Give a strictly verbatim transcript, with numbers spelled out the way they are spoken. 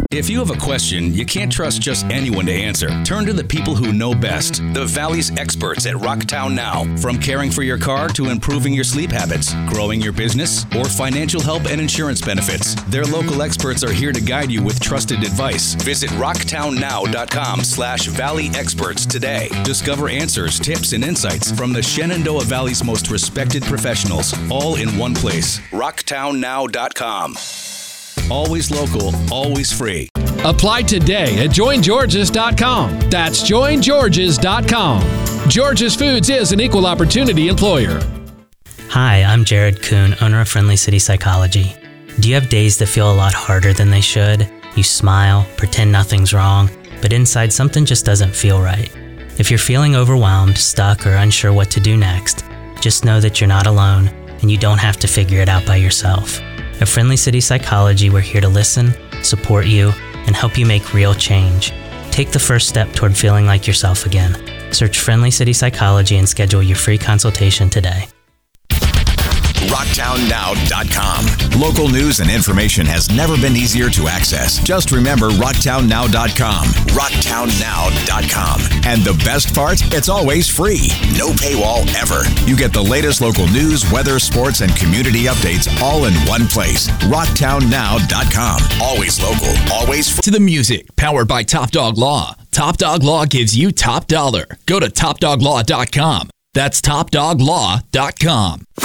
If you have a question, you can't trust just anyone to answer. Turn to the people who know best. The Valley's experts at Rocktown Now. From caring for your car to improving your sleep habits, growing your business, or financial help and insurance benefits. Their local experts are here to guide you with trusted advice. Visit rocktownnow.com slash Valley Experts today. Discover answers, tips, and insights from the Shenandoah Valley's most respected professionals, all in one place. rocktown now dot com. Always local, always free. Apply today at join georges dot com. That's join georges dot com. George's Foods is an equal opportunity employer. Hi, I'm Jared Kuhn, owner of Friendly City Psychology. Do you have days that feel a lot harder than they should? You smile, pretend nothing's wrong, but inside something just doesn't feel right. If you're feeling overwhelmed, stuck, or unsure what to do next, just know that you're not alone and you don't have to figure it out by yourself. At Friendly City Psychology, we're here to listen, support you, and help you make real change. Take the first step toward feeling like yourself again. Search Friendly City Psychology and schedule your free consultation today. rocktown now dot com. Local news and information has never been easier to access. Just remember rocktown now dot com. rocktown now dot com. And the best part? It's always free. No paywall ever. You get the latest local news, weather, sports, and community updates all in one place. rocktown now dot com. Always local. Always free. To the music, powered by Top Dog Law. Top Dog Law gives you top dollar. Go to top dog law dot com. That's top dog law dot com.